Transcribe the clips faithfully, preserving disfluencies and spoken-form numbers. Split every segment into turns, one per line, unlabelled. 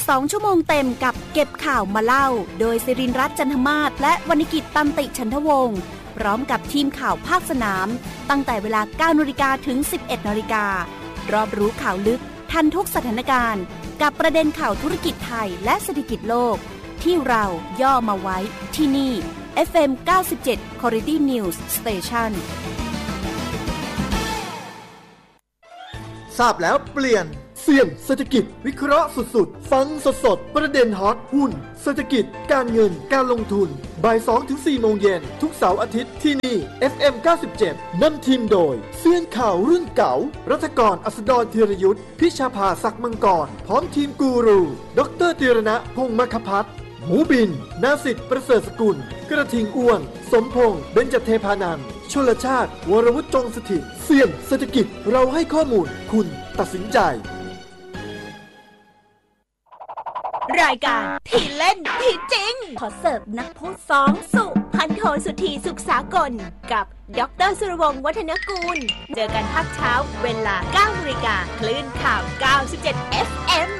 สองชั่วโมงเต็มกับเก็บข่าวมาเล่าโดยศิรินทร์รัตน์จันทมาศและวรรณกิจตันติฉันทวงศ์พร้อมกับทีมข่าวภาคสนามตั้งแต่เวลา เก้านาฬิกา ถึง สิบเอ็ดนาฬิกา รอบรู้ข่าวลึกทันทุกสถานการณ์กับประเด็นข่าวธุรกิจไทยและเศรษฐกิจโลกที่เราย่อมาไว้ที่นี่ เอฟ เอ็ม เก้าสิบเจ็ด Quality News Station
ทราบแล้วเปลี่ยนเสี่ยงเศรษฐกิจวิเคราะห์สุดๆฟังสดๆประเด็นฮอตหุ้นเศรษฐกิจการเงินการลงทุนบ่าย สองถึงสี่ โมงเย็นทุกเสาร์อาทิตย์ที่นี่ เอฟ เอ็ม เก้าสิบเจ็ด นำทีมโดยเซียนข่าวรุ่นเก่ารัฐกรอัสดรธีรยุทธพิชาภาศักดิ์มังกรพร้อมทีมกูรูดรธีรณะพงษ์มคพัฒน์หมูบินนาสิทธิ์ประเสริฐสกุลกระทิงอ้วนสมพงษ์เบญจเทพานันท์ชลชาติวรวุฒิจงสถิตเสี่ยงเศรษฐกิจเราให้ข้อมูลคุณตัดสินใจ
รายการที่เล่นที่จริงขอเสิร์ฟนักพูดสองสุพันโทสุธีสุขสากลกับดร.สุรวงศ์วัฒนกูลเจอกันภาคเช้าเวลา เก้านาฬิกา คลื่นข่าว เก้าสิบเจ็ด เอฟ เอ็ม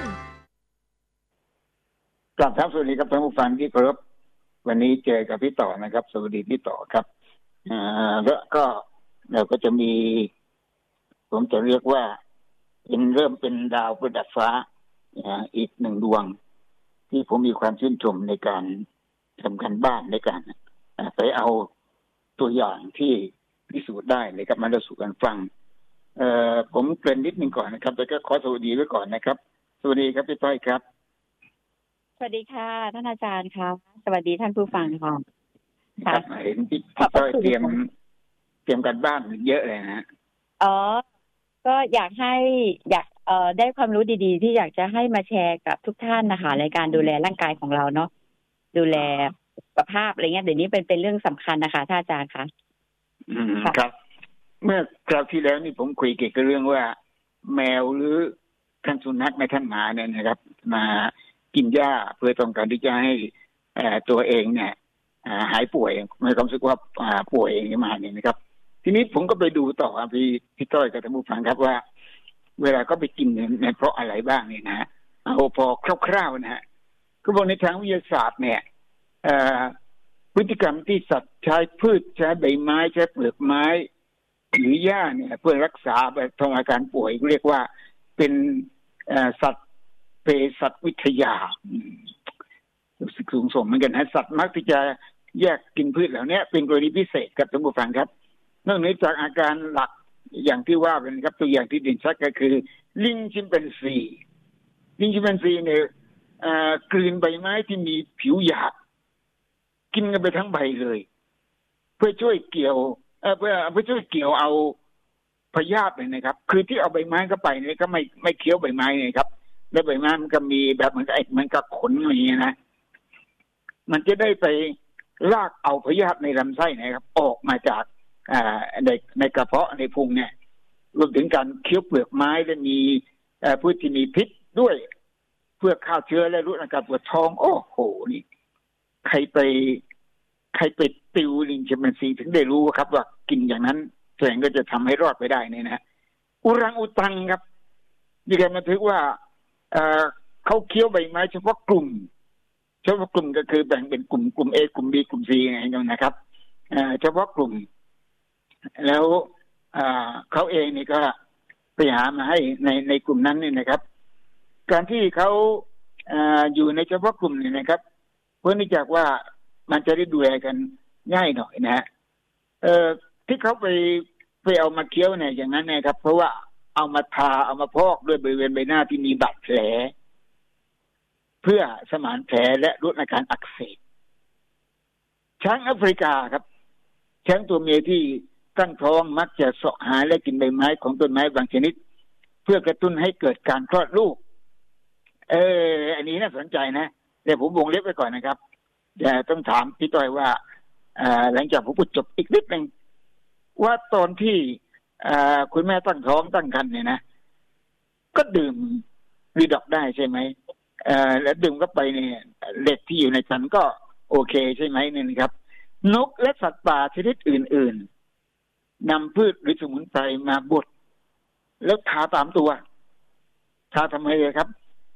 กลับครับสวัสดีครับท่านผู้ฟังที่เคารพวันนี้เจอกับพี่ต่อนะครับสวัสดีพี่ต่อครับอ่าแล้วก็เราก็จะมีผมจะเรียกว่าเป็นเริ่มเป็นดาวประดับฟ้าอีกหนึ่งดวงที่ผมมีความชื่นชมในการทำการบ้านในการไปเอาตัวอย่างที่พิสูจน์ได้เลยครับมาเราสู่กันฟังเอ่อผมเกริ่นนิดนึงก่อนนะครับแล้วก็ขอสวัสดีไว้ก่อนนะครับสวัสดีครับพี่ต้อยครับ
สวัสดีค่ะท่านอาจารย์ครับสวัสดีท่านผู้ฟังค่ะ
ครับเห็นพี่ต้อยเตรียมเตรียมการบ้านเยอะเลยนะ
อ๋อก็อยากให้อยากเอ่อได้ความรู้ดีๆที่อยากจะให้มาแชร์กับทุกท่านนะคะในการดูแลร่างกายของเราเนาะดูแลสุขภาพอะไรเงี้ยเดี๋ยวนี้เป็นเป็นเรื่องสำคัญนะคะท่านอาจารย์คะ
อืมครับเมื่อคราวที่แล้วนี่ผมคุยเกี่ยวกับเรื่องว่าแมวหรือท่านสุนัขในท่านหมาเนี่ยนะครับมากินหญ้าเพื่อต้องการที่จะให้ตัวเองเนี่ยหายป่วยมีความรู้สึกว่าป่วยเองมาเนี่ยนะครับทีนี้ผมก็ไปดูต่อพี่พี่ต้อยกับท่านผู้ฟังครับว่าเวลาก็ไปกินเนี่ยเพราะอะไรบ้างเนี่ยนะเอาพอคร่าวๆนะฮะก็บอกในทางวิทยาศาสตร์เนี่ยพฤติกรรมที่สัตว์ใช้พืชใช้ใบไม้ใช้เปลือกไม้หรือหญ้าเนี่ยเพื่อรักษาแบบทางอาการป่วยเรียกว่าเป็นสัตว์เภสัชวิทยารู้สึกสูงส่งเหมือนกันนะสัตว์มักที่จะแยกกินพืชเหล่านี้เป็นกรณีพิเศษครับท่านผู้ฟังครับนอกจากอาการหลักอย่างที่ว่าเป็นครับตัวอย่างที่เด่นชัดก็คือลิงชิมแปนซีลิงชิมแปนซีเนี่ยกลืนใบไม้ที่มีผิวหยาบกินกันไปทั้งใบเลยเพื่อช่วยเกี่ยวเพื่อเพื่อช่วยเกี่ยวเอาพยาธิเลยนะครับคือที่เอาใบไม้เข้าไปเนี่ยก็ไม่ไม่เคี้ยวใบไม้เลยครับแล้วใบไม้มันก็มีแบบเหมือนกับไอ้มันกับขนอย่างนี้นะมันจะได้ไปลากเอาพยาธิในลำไส้นะครับออกมาจากในในกระเพาะในพุงเนี่ยรวมถึงการเคี้ยวเปลือกไม้และมีพืชที่มีพิษด้วยเพื่อฆ่าเชื้อและลดอาการปวดท้องโอ้โหนี่ใครไปใครไปติวลิงชิมแปนซีถึงได้รู้ครับว่ากินอย่างนั้นตัวเองก็จะทำให้รอดไปได้เนี่ยนะอุรังอุตังครับมีการบันทึกว่าเขาเคี้ยวใบไม้เฉพาะกลุ่มเฉพาะกลุ่มก็คือแบ่งเป็นกลุ่มกลุ่ม A กลุ่ม B กลุ่ม C ไงนะครับเฉพาะกลุ่มแล้วเขาเองนี่ก็ไปหามาให้ในในกลุ่มนั้นนี่นะครับการที่เขาอยู่ในเฉพาะกลุ่มนี่นะครับเพื่อที่จะว่ามันจะได้ดูแลกันง่ายหน่อยนะฮะเอ่อที่เขาไปไปเอามาเคี้ยวเนี่ยอย่างนั้นนะครับเพราะว่าเอามาทาเอามาพอกด้วยบริเวณใบหน้าที่มีบาดแผลเพื่อสมานแผลและลดอาการอักเสบช้างแอฟริกาครับช้างตัวเมียที่ตั้งท้องมักจะเสาะหาและกินใบไม้ของต้นไม้บางชนิดเพื่อกระตุ้นให้เกิดการคลอดลูกเอออันนี้น่าสนใจนะเดี๋ยวผมวงเล็บไว้ก่อนนะครับแต่ต้องถามพี่ต้อยว่าหลังจากผมพูดจบอีกนิดนึงว่าตอนที่คุณแม่ตั้งท้องตั้งครรภ์เนี่ยนะก็ดื่มรีดอกได้ใช่ไหมแล้วดื่มเข้าไปเนี่ยเด็กที่อยู่ในครรภ์ก็โอเคใช่ไหมเนี่ยนะครับนกและสัตว์ป่าชนิดอื่นๆนำพืชหรือสมุนไพรมาบดแล้วทาตามตัวทาทำไมเลยครับ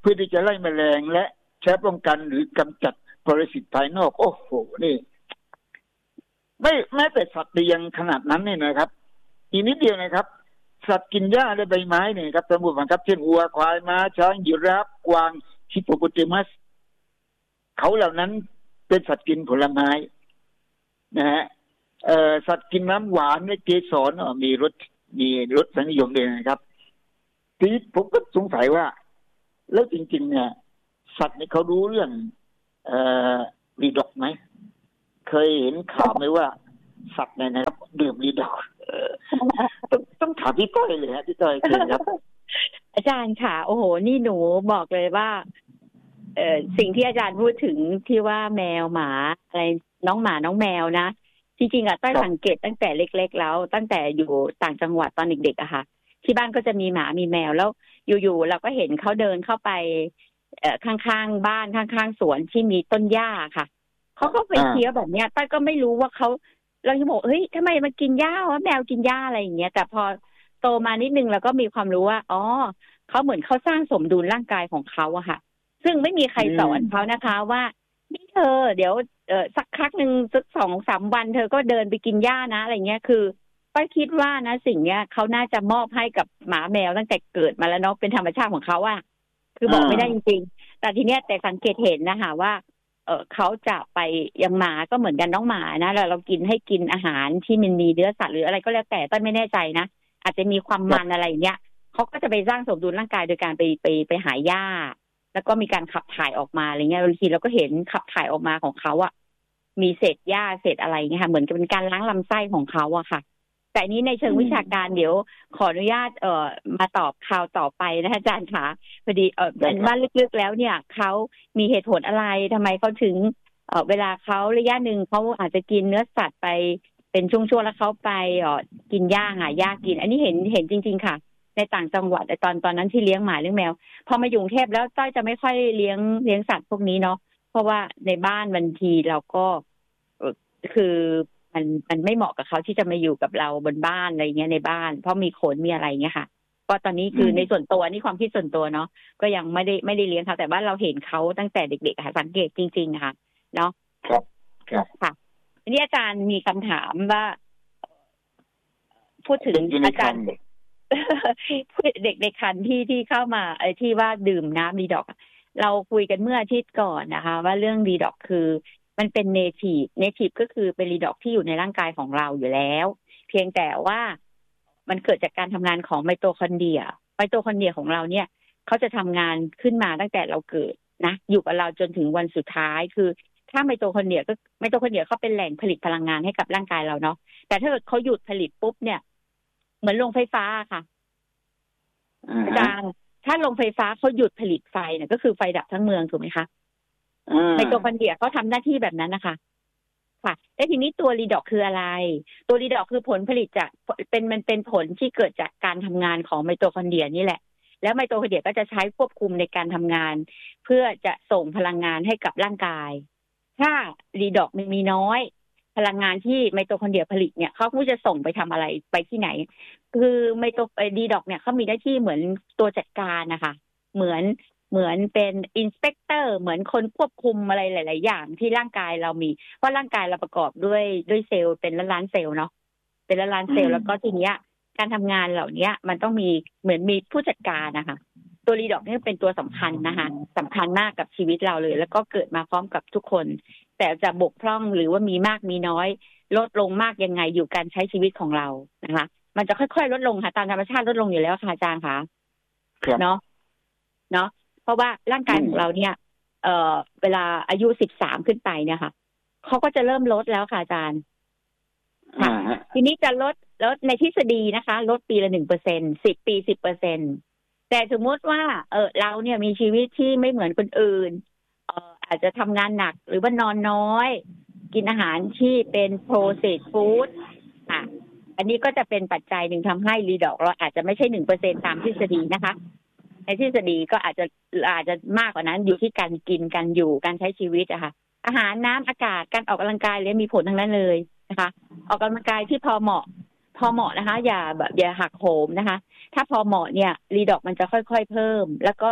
พื่อที่จะไล่แมลงและใช้ป้องกันหรือกำจัดปรสิตภายนอกโอ้โหนี่ไม่แม้แต่สัตว์ยังขนาดนั้นเนี่ยนะครับอีกนิดเดียวนะครับสัตว์กินหญ้าและใบไม้เนี่ยครับสมมุติว่าครับเช่นวัวควายม้าช้างยีราฟกวางฮิปโปโปเตมัสเขาเหล่านั้นเป็นสัตว์กินผลไม้นะฮะเอ่อสัตว์กินน้ำหวานและเกสรมีรสมีรสนิยมเลยนะครับทีนี้ผมก็สงสัยว่าแล้วจริงๆเนี่ยสัตว์เนี่ยเขารู้เรื่องเอ่อรีดอกไหมเคยเห็นข่าวไหมว่าสัตว์เนี่ยนะครับดื่มรีดอกต้องต้องถามพี่ต้อยเลยฮะพี่ต้อยเคยครับ
อาจารย์ค่ะโอ้โหนี่หนูบอกเลยว่าเอ่อสิ่งที่อาจารย์พูดถึงที่ว่าแมวหมาอะไรน้องหมาน้องแมวนะจริงๆอ่ะต้อยสังเกตตั้งแต่เล็กๆแล้วตั้งแต่อยู่ต่างจังหวัดตอนเด็กๆอะค่ะที่บ้านก็จะมีหมามีแมวแล้วอยู่ๆเราก็เห็นเขาเดินเข้าไปเอ่อข้างๆบ้านข้างๆสวนที่มีต้นหญ้าค่ะเขาก็ไปเคี้ยวแบบเนี้ยต้อยก็ไม่รู้ว่าเขาเราจะบอกเฮ้ยทำไมมันกินหญ้าวะแมวกินหญ้าอะไรอย่างเงี้ยแต่พอโตมานิดนึงเราก็มีความรู้ว่าอ๋อเขาเหมือนเขาสร้างสมดุลร่างกายของเขาอะค่ะซึ่งไม่มีใครสอนเขานะคะว่านี่เธอเดี๋ยวเอ่อสักพักนึงสักสองสามวันเธอก็เดินไปกินหญ้านะอะไรเงี้ยคือป้าคิดว่านะสิ่งเนี้ยเขาน่าจะมอบให้กับหมาแมวตั้งแต่เกิดมาแล้วเนาะเป็นธรรมชาติของเขาอะคือบอกไม่ได้จริงๆแต่ทีเนี้ยแต่สังเกตเห็นนะคะว่าเออเขาจะไปอย่างหมาก็เหมือนกันน้องหมานะเราเรากินให้กินอาหารที่มันมีเนื้อสัตว์หรืออะไรก็แล้วแต่ต้นไม่แน่ใจนะอาจจะมีความมันอะไรอย่างเงี้ยเขาก็จะไปสร้างสมดุลร่างกายโดยการไปไปไปหาหญ้าแล้วก็มีการขับถ่ายออกมาอะไรเงี้ยบางทีเราก็เห็นขับถ่ายออกมาของเขาอะมีเศษหญ้าเศษอะไรเงี้ยค่ะเหมือนกับเป็นการล้างลำไส้ของเขาอะค่ะแต่นี้ในเชิงวิชาการเดี๋ยวขออนุญาตเอ่อมาตอบข่าวต่อไปนะคะอาจารย์คะพอดีเอ่อว่าลึกๆแล้วเนี่ยเขามีเหตุผลอะไรทำไมเขาถึงเอ่อเวลาเขาระยะหนึ่งเขาอาจจะกินเนื้อสัตว์ไปเป็นช่วงๆแล้วเขาไปเอ่อกินหญ้าหาหญ้ากินอันนี้เห็นเห็นจริงๆค่ะในต่างจังหวัดในตอนตอนนั้นที่เลี้ยงหมาเลี้ยงแมวพอมาอยู่กรุงเทพแล้วต้อยจะไม่ค่อยเลี้ยงเลี้ยงสัตว์พวกนี้เนาะเพราะว่าในบ้านบางทีเราก็คือมันมันไม่เหมาะกับเขาที่จะมาอยู่กับเราบนบ้านอะไรเงี้ยในบ้านเพราะมีขนมีอะไรเงี้ยค่ะก็ตอนนี้คือในส่วนตัวนี่ความคิดส่วนตัวเนาะก็ยังไม่ได้ไม่ได้เลี้ยงเขาแต่ว่าเราเห็นเขาตั้งแต่เด็กๆค่ะสังเกตจริงๆค่ะเนาะ
ครับครับ
ค่ะทีนี้อาจารย์มีคำถามว่าพูดถึงอาจารย์เด็กในคันที่ที่เข้ามาไอ้ที่ว่าดื่มน้ำดีด็อกเราคุยกันเมื่ออาทิตย์ก่อนนะคะว่าเรื่องดีด็อกคือมันเป็นเนทีฟเนทีฟก็คือเป็นดีด็อกที่อยู่ในร่างกายของเราอยู่แล้วเพียงแต่ว่ามันเกิดจากการทำงานของไมโตคอนเดรียไมโตคอนเดรียของเราเนี่ยเขาจะทำงานขึ้นมาตั้งแต่เราเกิดนะอยู่กับเราจนถึงวันสุดท้ายคือถ้าไมโตคอนเดรียก็ไมโตคอนเดรียเขาเป็นแหล่งผลิตพลังงานให้กับร่างกายเราเนาะแต่ถ้าเกิดเขาหยุดผลิตปุ๊บเนี่ยเหมือนโรงไฟฟ้าค่ะอาจารย์ถ้าโรงไฟฟ้าเขาหยุดผลิตไฟเนี่ยก็คือไฟดับทั้งเมืองถูกไหมคะไมโตคอนเดรียเขาทำหน้าที่แบบนั้นนะคะค่ะแล้วทีนี้ตัวรีดอกคืออะไรตัวรีดอกคือผลผลิตจากเป็นมันเป็นผลที่เกิดจากการทำงานของไมโตคอนเดรียนี่แหละแล้วไมโตคอนเดรียก็จะใช้ควบคุมในการทำงานเพื่อจะส่งพลังงานให้กับร่างกายถ้ารีดอกมันมีน้อยพลังงานที่ไมโตคอนเดรียผลิตเนี่ยเขาก็จะส่งไปทำอะไรไปที่ไหนคือไมโตรีดอกเนี่ยเขามีหน้าที่เหมือนตัวจัดการนะคะเหมือนเหมือนเป็นอินสเปกเตอร์เหมือนคนควบคุมอะไรหลายๆอย่างที่ร่างกายเรามีเพราะร่างกายเราประกอบด้วยด้วยเซลล์เป็นล้านล้านเซลล์เนาะเป็นล้านล้านเซลล์แล้วก็ทีเนี้ยการทำงานเหล่านี้มันต้องมีเหมือนมีผู้จัดการนะคะตัวรีดอกนี่เป็นตัวสำคัญนะคะสำคัญมากกับชีวิตเราเลยแล้วก็เกิดมาพร้อมกับทุกคนแต่จะบกพร่องหรือว่ามีมากมีน้อยลดลงมากยังไงอยู่การใช้ชีวิตของเรานะคะมันจะค่อยๆลดลงค่ะตามธรรมชาติลดลงอยู่แล้วค่ะอาจารย์คะเนาะเนาะเพราะว่าร่างกายของเราเนี่ยเอ่อเวลาอายุสิบสามขึ้นไปเนี่ยค่ะเขาก็จะเริ่มลดแล้วค่ะอาจารย์ค่ะทีนี้จะลดลดในทฤษฎีนะคะลดปีละหนึ่งเปอร์เซ็นต์สิบปีสิบเปอร์เซ็นต์แต่สมมติว่าเออเราเนี่ยมีชีวิตที่ไม่เหมือนคนอื่นเอ่ออาจจะทำงานหนักหรือว่านอนน้อยกินอาหารที่เป็นโปรเซสฟู้ดอ่ะอันนี้ก็จะเป็นปัจจัยหนึ่งทำให้รีดอกเราอาจจะไม่ใช่หนึ่งเปอร์เซ็นต์ตามทฤษฎีนะคะในทฤษฎีก็อาจจะอาจจะมากกว่านั้นอยู่ที่การกินการอยู่การใช้ชีวิตอะค่ะอาหารน้ำอากาศการออกกำลังกายเลยมีผลทั้งนั้นเลยนะคะออกกำลังกายที่พอเหมาะพอเหมาะนะคะอย่าแบบอย่าหักโหมนะคะถ้าพอเหมาะเนี่ยรีดอกมันจะค่อยๆเพิ่มแล้วก็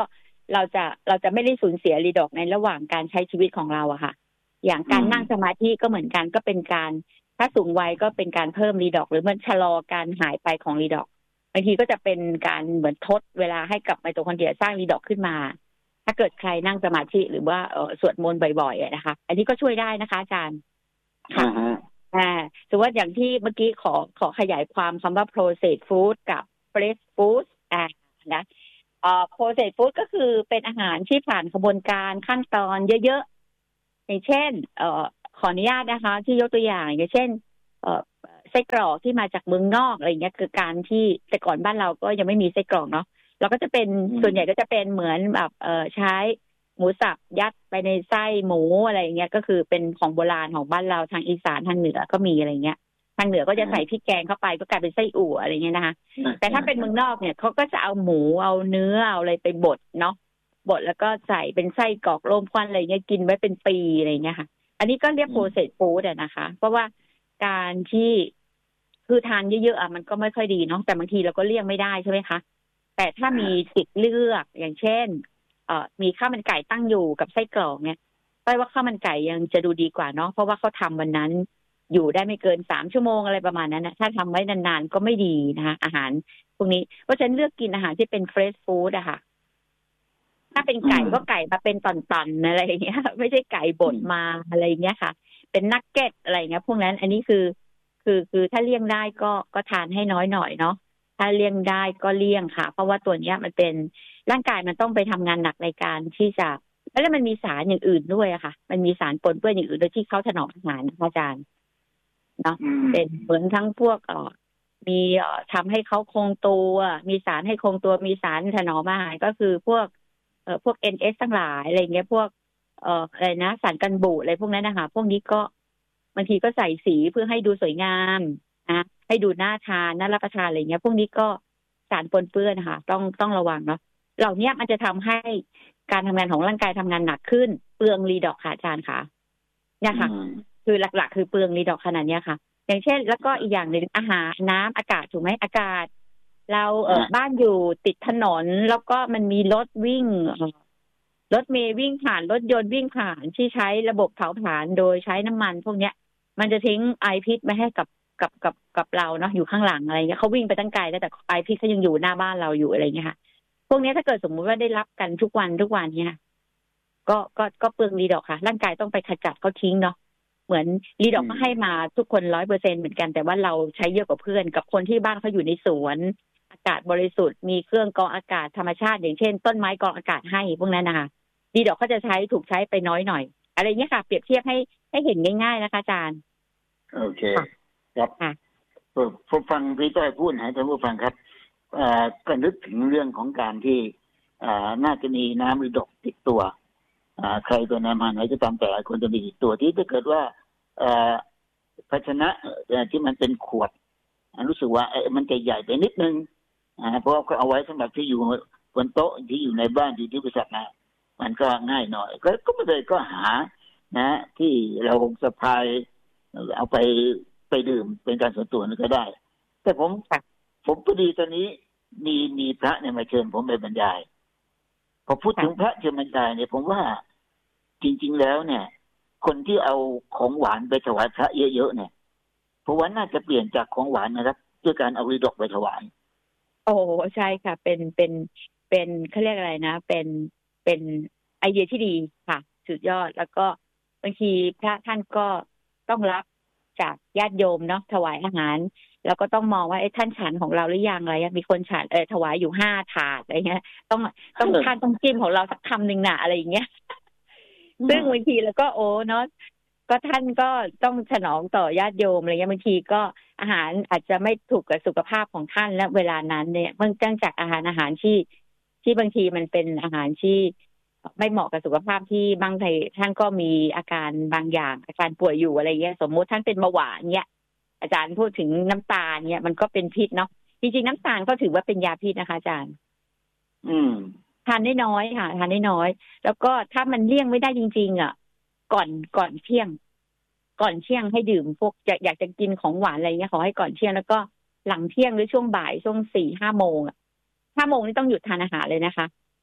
เราจะเราจะไม่ได้สูญเสียรีดอกในระหว่างการใช้ชีวิตของเราอะค่ะอย่างการนั่งสมาธิก็เหมือนกันก็เป็นการถ้าสูงวัยก็เป็นการเพิ่มรีดอกหรือมันชะลอการหายไปของรีดอกบางทีก็จะเป็นการเหมือนทดเวลาให้กับไมโตคอนเดรียสร้างรีดอกขึ้นมาถ้าเกิดใครนั่งสมาธิหรือว่าเอ่อสวดมนต์บ่อยๆนะคะอันนี้ก็ช่วยได้นะคะอาจารย์ค่ะอ่าสมมติว่าอย่างที่เมื่อกี้ขอขอขยายความคำว่า processed food กับ fresh food อ่านะเอ่อ processed food ก็คือเป็นอาหารที่ผ่านกระบวนการขั้นตอนเยอะๆอย่างเช่นเอ่อขออนุญาตนะคะที่ยกตัวอย่างอย่างเช่นเอ่อไส้กรอกที่มาจากเมืองนอกอะไรเงี้ยคือการที่แต่ก่อนบ้านเราก็ยังไม่มีไส้กรอกเนาะเราก็จะเป็นส่วนใหญ่ก็จะเป็นเหมือนแบบเอ่อใช้หมูสับยัดไปในไส้หมูอะไรเงี้ยก็คือเป็นของโบราณของบ้านเราทางอีสานทางเหนือก็มีอะไรเงี้ยทางเหนือก็จะใส่พริกแกงเข้าไปก็กลายเป็นไส้อั่วอะไรเงี้ยนะคะแต่ถ้าเป็นเมืองนอกเนี่ยเขาก็จะเอาหมูเอาเนื้อเอาอะไรไปบดเนาะบดแล้วก็ใส่เป็นไส้กรอกลมควันอะไรเงี้ยกินไว้เป็นปีอะไรเงี้ยค่ะอันนี้ก็เรียก processed food อ่ะนะคะเพราะว่าการที่คือทานเยอะๆอ่ะมันก็ไม่ค่อยดีเนาะแต่บางทีเราก็เลี่ยงไม่ได้ใช่ไหมคะแต่ถ้ามีสิทธิ์เลือกอย่างเช่นเอ่อมีข้าวมันไก่ตั้งอยู่กับไส้กรอกเนี่ยแปลว่าข้าวมันไก่ยังจะดูดีกว่าเนาะเพราะว่าเขาทำวันนั้นอยู่ได้ไม่เกินสามชั่วโมงอะไรประมาณนั้นนะถ้าทำไว้นานๆก็ไม่ดีนะคะอาหารพวกนี้เพราะฉะนั้นเลือกกินอาหารที่เป็น fresh food อะค่ะถ้าเป็นไก่ก็ไก่มาเป็นตอนๆอะไรอย่างเงี้ยไม่ใช่ไก่บดมาอะไรอย่างเงี้ยค่ะเป็นนักเก็ตอะไรอย่างเงี้ยพวกนั้นอันนี้คือคือคือถ้าเลี่ยงได้ก็ก็ทานให้น้อยหน่อยเนาะถ้าเลี่ยงได้ก็เลี่ยงค่ะเพราะว่าตัวเนี้ยมันเป็นร่างกายมันต้องไปทำงานหนักในการที่จะแล้วมันมีสารอย่างอื่นด้วยอะค่ะมันมีสารปนเปื้อนอย่างอื่นโดยที่เขาถนอมอาหารนะคะอาจารย์เนาะเป็นเหมือนทั้งพวกเอ่อมีเอ่อทำให้เขาคงตัวมีสารให้คงตัวมีสารถนอมอาหารก็คือพวกเอ่อพวก เอ็น เอส ทั้งหลายอะไรเงี้ยพวกเอ่ออะไรนะสารกันบูดอะไรพวกนั้นนะคะพวกนี้ก็บางทีก็ใส่สีเพื่อให้ดูสวยงามนะให้ดูน่าทานน่ารับประทานอะไรเงี้ยพวกนี้ก็สารปนเปื้อนค่ะต้องต้องระวังเนาะเหล่านี้มันจะทำให้การทำงานของร่างกายทำงานหนักขึ้นเปลืองรีดอกค่ะอาจารย์ค่ะเนี่ยค่ะคือหลักๆคือเปลืองรีดอกขนาดนี้ค่ะอย่างเช่นแล้วก็อีกอย่างหนึ่งอาหารน้ำอากาศถูกไหมอากาศเราเออบ้านอยู่ติดถนนแล้วก็มันมีรถวิ่งรถเมล์วิ่งผ่านรถยนต์วิ่งผ่านที่ใช้ระบบเผาผลาญโดยใช้น้ำมันพวกเนี้ยมันจะทิ้งไอพิษไม่ให้กับกับกับกับเราเนาะอยู่ข้างหลังอะไรเงี้ยเขาวิ่งไปตั้งไกลแล้วแต่ไอพิษเขายังอยู่หน้าบ้านเราอยู่อะไรเงี้ยค่ะพวกนี้ถ้าเกิดสมมุติว่าได้รับกันทุกวันทุกวันเนี่ยก็ก็ก็เปลืองรีดอกค่ะร่างกายต้องไปขจัดเขาทิ้งเนาะเหมือนรีดอกก็ให้มาทุกคนร้อยเปอร์เซ็นต์เหมือนกันแต่ว่าเราใช้เยอะกว่าเพื่อนกับคนที่บ้านเขาอยู่ในสวนอากาศบริสุทธิ์มีเครื่องกรองอากาศธรรมชาติอย่างเช่นต้นไม้กรองอากาศให้พวกนั้นนะคะรีดอกเขาจะใช้ถูกใช้ไปน้อยหน่อยอะไรเงี้ยค่ะเปรียบเทียบให้ให้เห็นง่ายๆนะคะอาจารย์
โอเคครับผู้ฟังพี่ต้อยพูดนะท่านผู้ฟังครับก็นึกถึงเรื่องของการที่น่าจะมีน้ำรีดอกติดตัวใครตัวน้ำมันไหนก็ตามแต่คนจะมีติดตัวที่ถ้าเกิดว่าภาชนะที่มันเป็นขวดรู้สึกว่ามันจะใหญ่ไปนิดนึงเพราะเขาเอาไว้สำหรับที่อยู่บนโต๊ะที่อยู่ในบ้านอยู่ที่บริษัทนะมันก็ง่ายหน่อยก็ก็ไม่เลยก็หานะที่เราสะพายเอาไปไปดื่มเป็นการส่วนตัวนั่นก็ได้แต่ผมผมพอดีตอนนี้มีมีพระเนี่ยมาเชิญผมไปบรรยายพอพูดถึงพระเชิญบรรยายเนี่ยผมว่าจริงๆแล้วเนี่ยคนที่เอาของหวานไปถวายพระเยอะๆเนี่ยเพราะว่าน่าจะเปลี่ยนจากของหวานนะครับด้วยการเอารีดอกไปถวาย
โอ้ใช่ค่ะเป็นเป็นเป็นเขาเรียกอะไรนะเป็นเป็นไอเดียที่ดีค่ะสุดยอดแล้วก็บางทีพระท่านก็ต้องรับจากญาติโยมเนาะถวายอาหารแล้วก็ต้องมองว่าไอ้ท่านฉันของเราหรือยังอะไรมีคนฉันเออถวายอยู่ห้าถาดอะไรเงี้ยต้องต้องท่านต้องจิ้มของเราสักคำหนึ่งน่ะอะไรอย่างเงี้ยซึ่งบางทีแล้วก็โอ้เนาะก็ท่านก็ต้องถนอมต่อญาติโยมอะไรเงี้ยบางทีก็อาหารอาจจะไม่ถูกกับสุขภาพของท่านและเวลานั้นเนี่ยเนื่องจากอาหารอาหารที่ที่บางทีมันเป็นอาหารที่ไม่เหมาะกับสุขภาพที่บางทีท่านก็มีอาการบางอย่างอาการป่วยอยู่อะไรเงี้ยสมมติท่านเป็นเบาหวานเนี่ยอาจารย์พูดถึงน้ำตาลเนี่ยมันก็เป็นพิษเนาะจริงๆน้ำตาลก็ถือว่าเป็นยาพิษนะคะอาจารย์
อืม
ทานได้น้อยค่ะทานได้น้อยแล้วก็ถ้ามันเลี่ยงไม่ได้จริงๆอ่ะก่อนก่อนเที่ยงก่อนเที่ยงให้ดื่มพวกอยากจะกินของหวานอะไรเงี้ยขอให้ก่อนเที่ยงแล้วก็หลังเที่ยงหรือช่วงบ่ายช่วงสี่ห้าโมงอ่ะห้าโมงนี่ต้องหยุดทานอาหารเลยนะคะ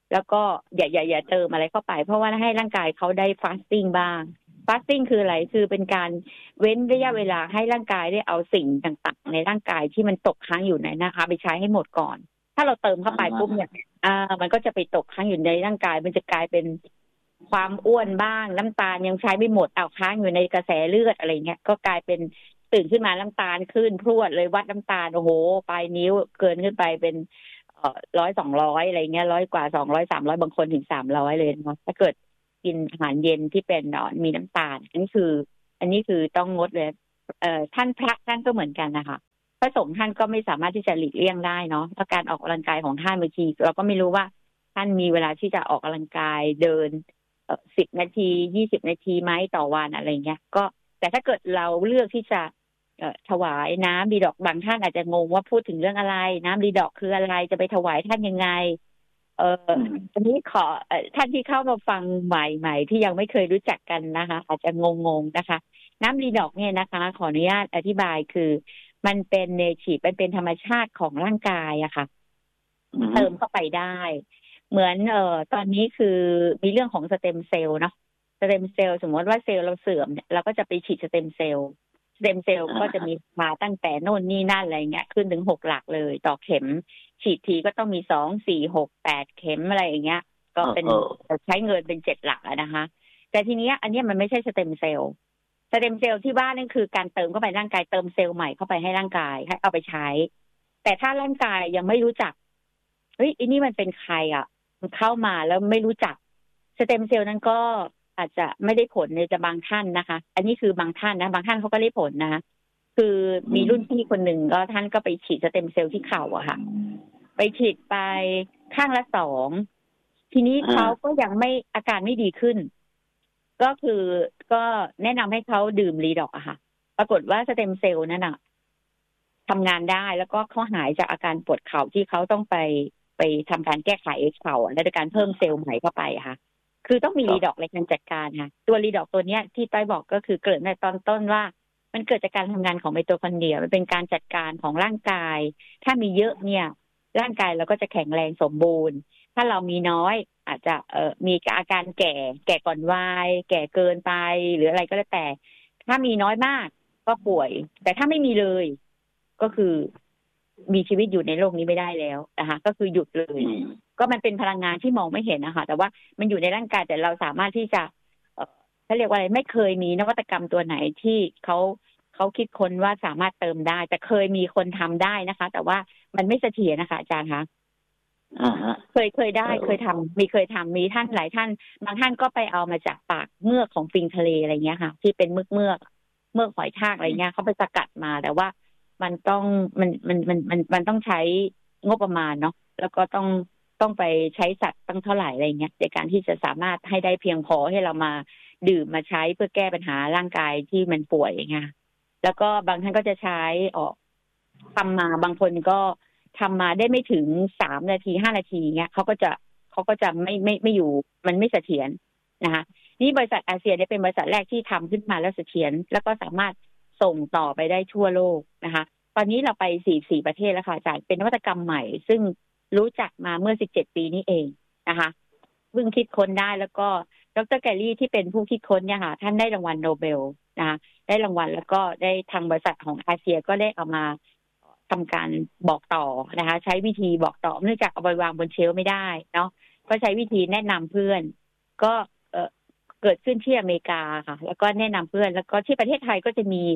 แล้วก็อย่าอย่าอย่าเติมอะไรเข้าไปเพราะว่าให้ร่างกายเขาได้ฟาสติ้งบ้างฟาสติ้งคืออะไรคือเป็นการเว้นระยะเวลาให้ร่างกายได้เอาสิ่งต่างๆในร่างกายที่มันตกค้างอยู่ในนะคะไปใช้ให้หมดก่อนถ้าเราเติมเข้าไปปุ๊บเนี่ยอ่ามันก็จะไปตกค้างอยู่ในร่างกายมันจะกลายเป็นความอ้วนบ้างน้ำตาลยังใช้ไม่หมดเอาค้างอยู่ในกระแสเลือดอะไรเงี้ยก็กลายเป็นตื่นขึ้นมาน้ำตาลขึ้นพรวดเลยวัดน้ำตาลโอ้โหปลายนิ้วเกินขึ้นไปเป็นเอ่อร้อยสองร้อยอะไรเงี้ยร้อยกว่าสองร้อยสามร้อยบางคนถึงสามร้อยเลยนะถ้าเกิดกินอาหารเย็นที่เป็นมีน้ำตาลอันนี้คืออันนี้คือต้องงดเลยเอ่อท่านพระท่านก็เหมือนกันนะคะพระสงฆ์ท่านก็ไม่สามารถที่จะหลีกเลี่ยงได้เนาะเพราะการออกกำลังกายของท่านบางทีเราก็ไม่รู้ว่าท่านมีเวลาที่จะออกกำลังกายเดินเอ่อสิบนาทียี่สิบนาทีไหมต่อวันอะไรเงี้ยก็แต่ถ้าเกิดเราเลือกที่จะเอ่อถวายน้ำดีดอกบางท่านอาจจะงงว่าพูดถึงเรื่องอะไรน้ำดีดอกคืออะไรจะไปถวายท่านยังไงเอ่ออันนี้ขอเอ่อท่านที่เข้ามาฟังใหม่ๆที่ยังไม่เคยรู้จักกันนะคะอาจจะงงๆนะคะน้ำดีดอกเนี่ยนะคะขออนุญาตอธิบายคือมันเป็นเนทีฟมันเป็นธรรมชาติของร่างกายอะค่ะเติมเข้าไปได้เหมือนเอ่อตอนนี้คือมีเรื่องของสเต็มเซลล์เนาะสเต็มเซลล์สมมติว่าเซลล์เราเสื่อมเนี่ยเราก็จะไปฉีดสเต็มเซลล์สเต็มเซลล์ก็จะมีมาตั้งแต่โน่นนี่นั่นอะไรเงี้ยขึ้นถึงหกหลักเลยต่อเข็มฉีดทีก็ต้องมีสองสี่หกแปดเข็มอะไรอย่างเงี้ยก็เป็นใช้เงินเป็นเจ็ดหลักนะคะแต่ทีนี้อันนี้มันไม่ใช่สเต็มเซลล์สเต็มเซลล์ที่ว่านั่นคือการเติมเข้าไปร่างกายเติมเซลล์ใหม่เข้าไปให้ร่างกายให้เอาไปใช้แต่ถ้าร่างกายยังไม่รู้จักเฮ้ยอันนี้มันเป็นใครอ่ะมันเข้ามาแล้วไม่รู้จักสเต็มเซลล์นั้นก็อาจจะไม่ได้ผลในจะบางท่านนะคะอันนี้คือบางท่านนะบางท่านเขาก็ได้ผลนะคือมีรุ่นพี่คนหนึ่งก็ท่านก็ไปฉีดสเต็มเซลล์ที่เข่าอะค่ะไปฉีดไปข้างละสองทีนี้เขาก็ยังไม่อาการไม่ดีขึ้นก็คือก็แนะนำให้เขาดื่มรีดอกอะค่ะปรากฏว่าสเต็มเซลล์นั่นอะทำงานได้แล้วก็เขาหายจากอาการปวดเข่าที่เขาต้องไปไปทำการแก้ไขเข่าและการเพิ่มเซลล์ใหม่เข้าไปค่ะคือต้องมีรีดอกในการจัดการค่ะตัวรีดอกตัวเนี้ยที่ต้อยบอกก็คือเกิดในตอนต้นว่ามันเกิดจากการทำงานของไมโตคอนเดรียมันเป็นการจัดการของร่างกายถ้ามีเยอะเนี่ยร่างกายเราก็จะแข็งแรงสมบูรณ์ถ้าเรามีน้อยอาจจะเอ่อมีอาการแก่แก่ก่อนวัยแก่เกินไปหรืออะไรก็แล้วแต่ถ้ามีน้อยมากก็ป่วยแต่ถ้าไม่มีเลยก็คือมีชีวิตอยู่ในโลกนี้ไม่ได้แล้วนะคะก็คือหยุดเลยก็มันเป็นพลังงานที่มองไม่เห็นนะคะแต่ว่ามันอยู่ในร่างกายแต่เราสามารถที่จะเอ่อเขาเรียกว่าอะไรไม่เคยมีนวัตกรรมตัวไหนที่เขาเขาคิดค้นว่าสามารถเติมได้แต่เคยมีคนทำได้นะคะแต่ว่ามันไม่เสถียรนะคะอาจารย์คะเคยเคยได้เคยทำมีเคยทำมีท่านหลายท่านบางท่านก็ไปเอามาจากปากเมือกของปิงทะเลอะไรเงี้ยค่ะที่เป็นเมือกเมือกเมือกหอยทากอะไรเงี้ยเขาไปสกัดมาแต่ว่ามันต้องมันมันมันมันมันต้องใช้งบประมาณเนาะแล้วก็ต้องต้องไปใช้สัตว์ตั้งเท่าไหร่อะไรเงี้ยในการที่จะสามารถให้ได้เพียงพอให้เรามาดื่มมาใช้เพื่อแก้ปัญหาร่างกายที่มันป่วยอย่างเงี้ยแล้วก็บางท่านก็จะใช้ออกทำมาบางคนก็ทำมาได้ไม่ถึงสามนาทีห้านาทีเงี้ยเขาก็จะเขาก็จะไม่ไม่ไม่อยู่มันไม่เสถียรนะคะนี่บริษัทอาเซียนเนี่ยเป็นบริษัทแรกที่ทำขึ้นมาแล้วเสถียรแล้วก็สามารถส่งต่อไปได้ทั่วโลกนะคะตอนนี้เราไปสี่สิบสี่ประเทศแล้วค่ะอาจารย์เป็นนวัตกรรมใหม่ซึ่งรู้จักมาเมื่อสิบเจ็ดปีนี้เองนะคะเพิ่งคิดค้นได้แล้วก็ดร.แกลลี่ที่เป็นผู้คิดค้นเนี่ยค่ะท่านได้รางวัลโนเบลนะคะได้รางวัลแล้วก็ได้ทางบริษัทของอาเซียก็ได้เอามาทำการบอกต่อนะคะใช้วิธีบอกต่อเนื่องจากเอาไปวางบนเชลฟ์ไม่ได้เนาะก็ใช้วิธีแนะนำเพื่อนก็เอ่อเกิดขึ้นที่อเมริกาค่ะแล้วก็แนะนำเพื่อนแล้วก็ที่ประเทศไทยก็จะมี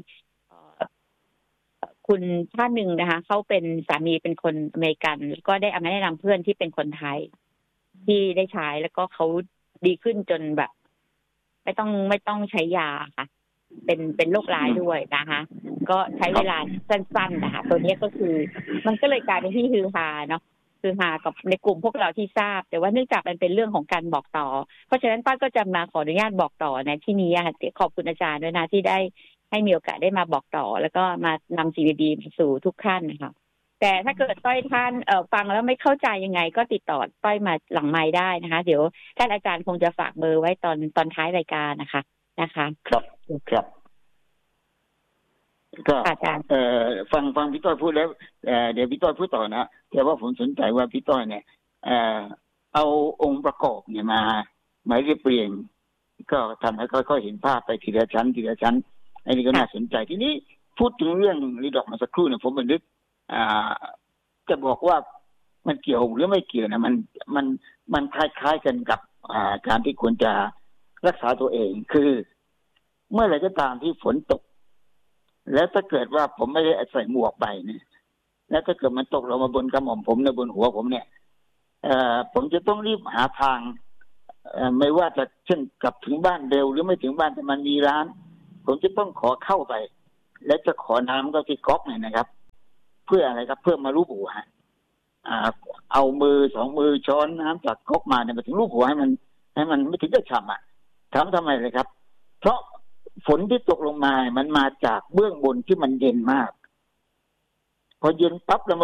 คุณท่านหนึ่งนะคะเขาเป็นสามีเป็นคนอเมริกันแล้วก็ได้เอามาแนะนำเพื่อนที่เป็นคนไทยที่ได้ใช้แล้วก็เขาดีขึ้นจนแบบไม่ต้องไม่ต้องใช้ยาค่ะเป็นเป็นโรคร้ายด้วยนะคะก็ใช้เวลาสั้นๆนะคะตัวนี้ก็คือมันก็เลยกลายเป็นที่ฮือฮาเนาะฮือฮากับในกลุ่มพวกเราที่ทราบแต่ว่าเนื่องจากมันเป็นเรื่องของการบอกต่อเพราะฉะนั้นป้าก็จะมาขออนุญาตบอกต่อในที่นี้ค่ะขอบคุณอาจารย์ด้วยนะที่ได้ให้มีโอกาสได้มาบอกต่อแล้วก็มานำสิ่งดีๆสู่ทุกท่านนะคะแต่ถ้าเกิดต้อยท่านเอ่อฟังแล้วไม่เข้าใจยังไงก็ติดต่อต้อยมาหลังไมค์ได้นะคะเดี๋ยวท่านอาจารย์คงจะฝากเบอร์ไว้ตอนตอนท้ายรายการนะคะนะคะ
ครับครับก็เอ่อฟังฟังพี่ต้อยพูดแล้วเอ่อเดี๋ยวพี่ต้อยพูดต่อนะแต่ว่าผมสนใจว่าพี่ต้อยเนี่ยเอ่อเอาองค์ประกอบเนี่ยมามาเรียบเรียงก็ทำให้ค่อยๆเห็นภาพไปทีละชั้นทีละชั้นอันนี้ก็น่าสนใจทีนี้พูดถึงเรื่องรีดอกมาสักครู่เนี่ยผมบันทึกอ่าจะบอกว่ามันเกี่ยวหรือไม่เกี่ยวนะมันมันมันคล้ายๆกันกับอ่าการที่ควรจะรักษาตัวเองคือเมื่อไหร่ก็ตามที่ฝนตกแล้วถ้าเกิดว่าผมไม่ได้ใส่หมวกไปเนี่ยแล้วถ้าเกิดมันตกลงมาบนกระหม่อมผมในบนหัวผมเนี่ยเอ่อผมจะต้องรีบหาทางเอ่อไม่ว่าจะเช่นกลับถึงบ้านเร็วหรือไม่ถึงบ้านแต่มันมีร้านผมจะต้องขอเข้าไปและจะขอน้ำก็ที่ก๊อกเนี่ยนะครับเพื่ออะไรครับเพื่อมารูปหัวอ่าเอามือสองมือช้อนน้ำจากก๊อกมาเนี่ยมาถึงรูปหัวให้มันให้มันไม่ถึงกับฉ่ำอ่ะถามทำไมเลยครับเพราะฝนที่ตกลงมามันมาจากเบื้องบนที่มันเย็นมากพอเย็นปั๊บแล้ว